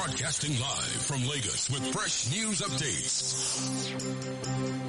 Broadcasting live from Lagos with fresh news updates.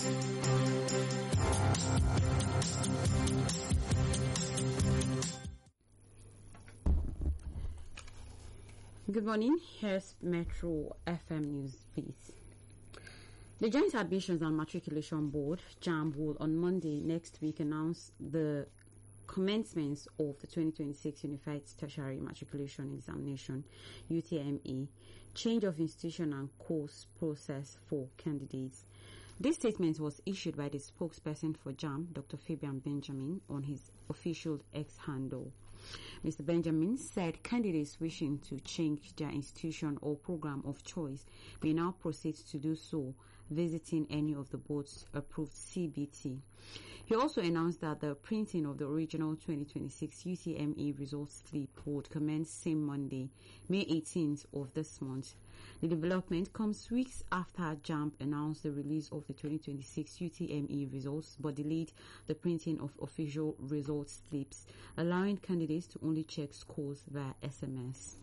Good morning. Here's Metro FM News, please. The Joint Admissions and Matriculation Board, JAMB, will on Monday next week announce the commencement of the 2026 Unified Tertiary Matriculation Examination, UTME, change of institution and course process for candidates. This statement was issued by the spokesperson for JAMB, Dr. Fabian Benjamin, on his official X handle. Mr. Benjamin said candidates wishing to change their institution or program of choice may now proceed to do so visiting any of the board's approved CBT. He also announced that the printing of the original 2026 UTME results slip would commence same Monday, May 18th of this month. The development comes weeks after JAMB announced the release of the 2026 UTME results but delayed the printing of official results slips, allowing candidates to only check scores via SMS.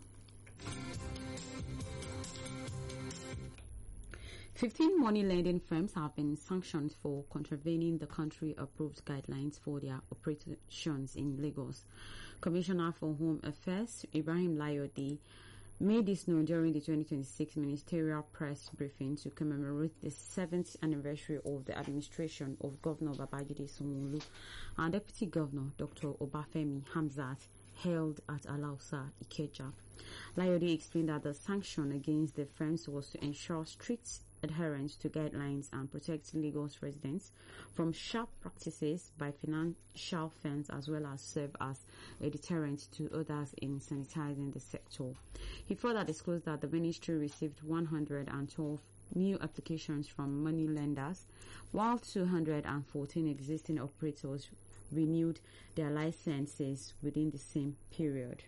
15 money lending firms have been sanctioned for contravening the country-approved guidelines for their operations in Lagos. Commissioner for Home Affairs, Ibrahim Layode, made this known during the 2026 ministerial press briefing to commemorate the 7th anniversary of the administration of Governor Babajide Sanwo-Olu and Deputy Governor Dr. Obafemi Hamzat, held at Alausa, Ikeja. Layode explained that the sanction against the firms was to ensure strict adherence to guidelines and protect Lagos residents from sharp practices by financial firms, as well as serve as a deterrent to others in sanitizing the sector. He further disclosed that the ministry received 112 new applications from money lenders, while 214 existing operators renewed their licenses within the same period.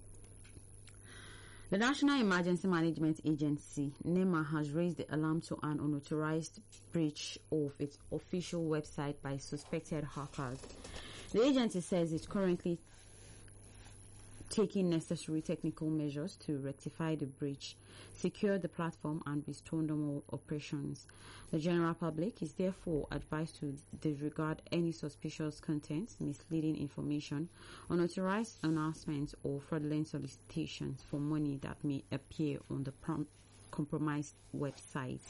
The National Emergency Management Agency, NEMA, has raised the alarm to an unauthorized breach of its official website by suspected hackers. The agency says it's currently taking necessary technical measures to rectify the breach, secure the platform, and restore normal operations. The general public is therefore advised to disregard any suspicious content, misleading information, unauthorized announcements, or fraudulent solicitations for money that may appear on the compromised website.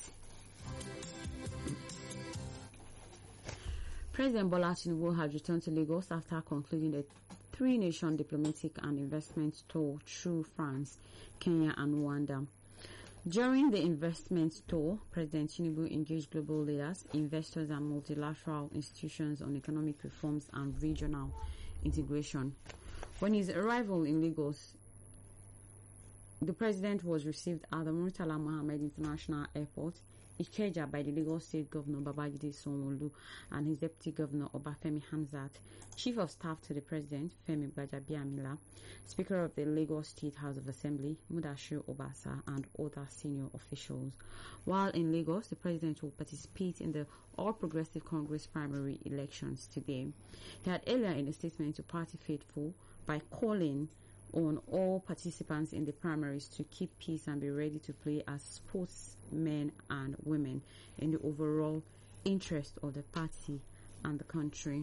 President Bola Tinubu has returned to Lagos after concluding the three-nation diplomatic and investment tour through France, Kenya, and Rwanda. During the investment tour, President Tinubu engaged global leaders, investors, and multilateral institutions on economic reforms and regional integration. On his arrival in Lagos, the president was received at the Murtala Mohammed International Airport, Ikeja, by the Lagos State Governor Babajide Sanwo-Olu and his Deputy Governor Obafemi Hamzat, Chief of Staff to the President Femi Gbajabiamila, Speaker of the Lagos State House of Assembly Mudashiru Obasa, and other senior officials. While in Lagos, the President will participate in the All Progressive Congress primary elections today. He had earlier in a statement to party faithful by calling on all participants in the primaries to keep peace and be ready to play as sportsmen and women in the overall interest of the party and the country.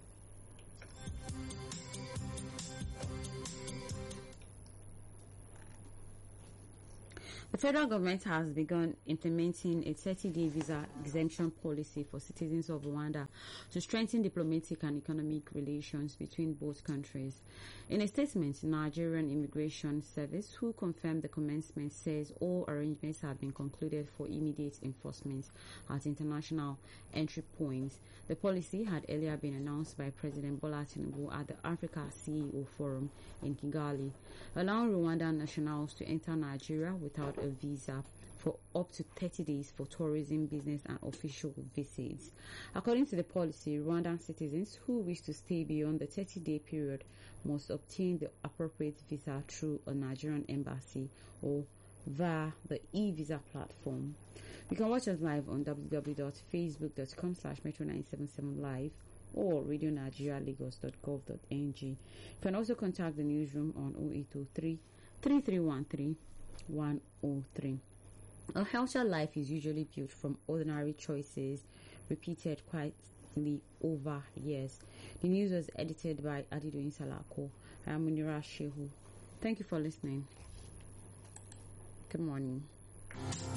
The federal government has begun implementing a 30-day visa exemption policy for citizens of Rwanda to strengthen diplomatic and economic relations between both countries. In a statement, Nigerian Immigration Service, who confirmed the commencement, says all arrangements have been concluded for immediate enforcement at international entry points. The policy had earlier been announced by President Bola Tinubu at the Africa CEO Forum in Kigali, allowing Rwandan nationals to enter Nigeria without a visa for up to 30 days for tourism, business, and official visits. According to the policy, Rwandan citizens who wish to stay beyond the 30-day period must obtain the appropriate visa through a Nigerian embassy or via the e-visa platform. You can watch us live on www.facebook.com/metro977live or radionigerialagos.gov.ng. You can also contact the newsroom on 0803 3313 103. A healthier life is usually built from ordinary choices repeated quietly over years. The news was edited by Adidoyin Salako. I am Munira Shehu. Thank you for listening. Good morning.